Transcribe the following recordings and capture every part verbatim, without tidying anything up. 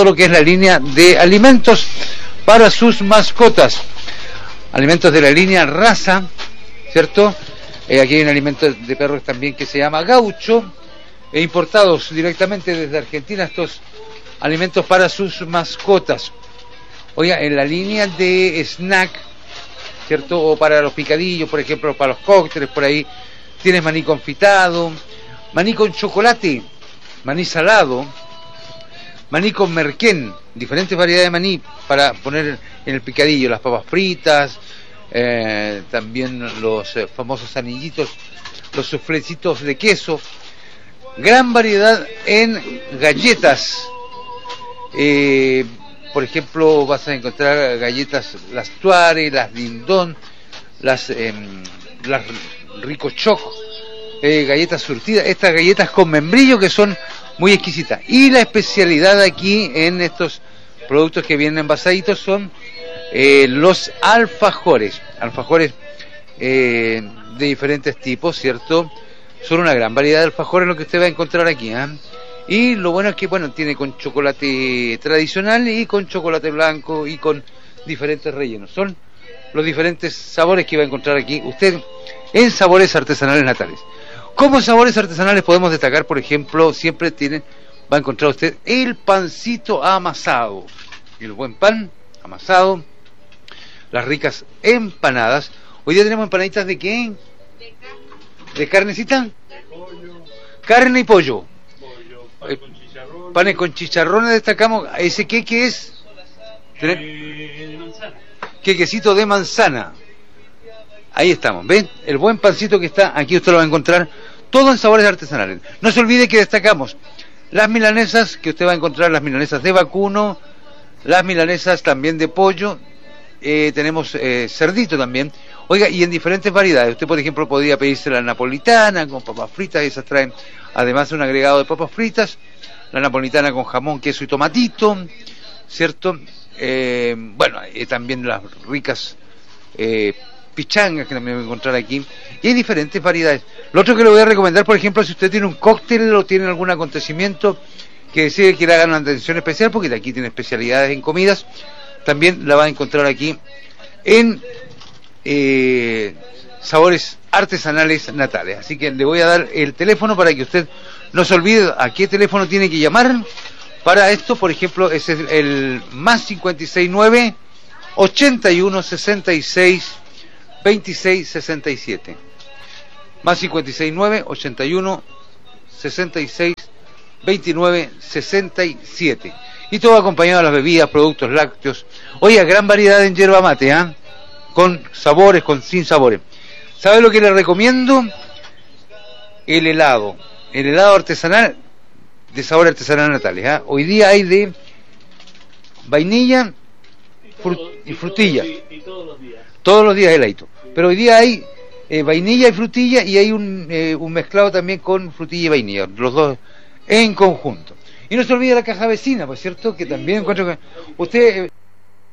todo lo que es la línea de alimentos para sus mascotas. Alimentos de la línea Raza, ¿cierto? Eh, aquí hay un alimento de perros también que se llama Gaucho, e importados directamente desde Argentina estos alimentos para sus mascotas. Oiga, en la línea de snack, ¿cierto? O para los picadillos, por ejemplo, para los cócteles, por ahí, tienes maní confitado, maní con chocolate, maní salado, maní con merquén, diferentes variedades de maní para poner en el picadillo, las papas fritas, eh, también los eh, famosos anillitos, los suflecitos de queso, gran variedad en galletas. Eh, por ejemplo, vas a encontrar galletas, las Tuare, las Dindon, las, eh, las Rico Choco, eh, galletas surtidas, estas galletas con membrillo que son muy exquisitas. Y la especialidad aquí en estos productos que vienen envasaditos son eh, los alfajores, alfajores eh, de diferentes tipos, ¿cierto? Son una gran variedad de alfajores lo que usted va a encontrar aquí, ¿eh? Y lo bueno es que, bueno, tiene con chocolate tradicional y con chocolate blanco y con diferentes rellenos. Son los diferentes sabores que va a encontrar aquí usted en Sabores Artesanales Natales. Como sabores artesanales podemos destacar, por ejemplo, siempre tiene, va a encontrar usted el pancito amasado, el buen pan amasado, las ricas empanadas. Hoy día tenemos empanaditas de qué? De carne. ¿De carnecita? De pollo. Carne y pollo. Pollo, pan eh, con chicharrones. Panes con chicharrones destacamos. ¿Ese qué, qué es? Eh, de manzana. Quequecito de manzana. Ahí estamos, ¿ven? El buen pancito que está aquí usted lo va a encontrar todo en Sabores Artesanales. No se olvide que destacamos las milanesas, que usted va a encontrar las milanesas de vacuno, las milanesas también de pollo, eh, tenemos eh, cerdito también. Oiga, y en diferentes variedades. Usted, por ejemplo, podría pedirse la napolitana con papas fritas, esas traen además un agregado de papas fritas, la napolitana con jamón, queso y tomatito, ¿cierto? Eh, bueno, eh, también las ricas eh, pichangas que también voy a encontrar aquí, y hay diferentes variedades. Lo otro que le voy a recomendar, por ejemplo, si usted tiene un cóctel o tiene algún acontecimiento que desee que le hagan una atención especial, porque aquí tiene especialidades en comidas, también la va a encontrar aquí en eh, Sabores Artesanales Natales. Así que le voy a dar el teléfono para que usted no se olvide a qué teléfono tiene que llamar para esto. Por ejemplo, ese es el más cincuenta y seis nueve, ochenta y uno, sesenta y seis, veintiséis, sesenta y siete, más cincuenta y seis nueve, ochenta y uno, sesenta y seis, veintinueve, sesenta y siete, y todo acompañado de las bebidas, productos lácteos. Oiga, gran variedad en yerba mate, ¿eh? Con sabores, con sin sabores. ¿Sabe lo que le recomiendo? El helado, el helado artesanal de Sabores Artesanales Natales, ¿eh? Hoy día hay de vainilla frut y frutilla, y, y todos los días todos los días heladito, pero hoy día hay eh, vainilla y frutilla, y hay un, eh, un mezclado también con frutilla y vainilla, los dos en conjunto. Y no se olvide la caja vecina, pues, cierto, que también encuentro que usted eh,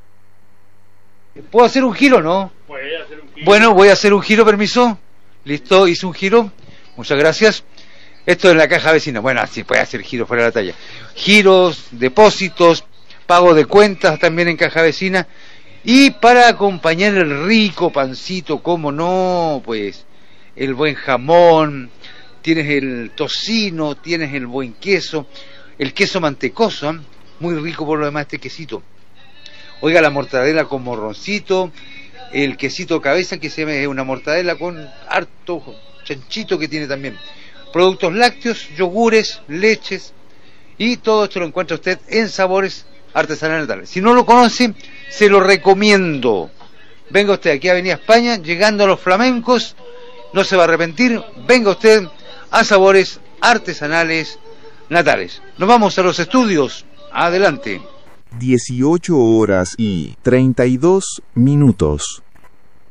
¿puedo hacer un giro, no? Puede hacer un giro. Bueno, voy a hacer un giro, permiso. Listo, hice un giro. Muchas gracias. Esto es la caja vecina. Bueno, así puede hacer giro fuera de la talla. Giros, depósitos, pago de cuentas también en caja vecina. Y para acompañar el rico pancito, cómo no, pues el buen jamón, tienes el tocino, tienes el buen queso, el queso mantecoso, ¿eh? Muy rico por lo demás este quesito. Oiga, la mortadela con morroncito, el quesito cabeza, que se llama una mortadela con harto chanchito que tiene también. Productos lácteos, yogures, leches, y todo esto lo encuentra usted en Sabores Artesanales Natales. Si no lo conoce, se lo recomiendo. Venga usted aquí a Avenida España, llegando a Los Flamencos, no se va a arrepentir. Venga usted a Sabores Artesanales Natales. Nos vamos a los estudios. Adelante. dieciocho horas y treinta y dos minutos.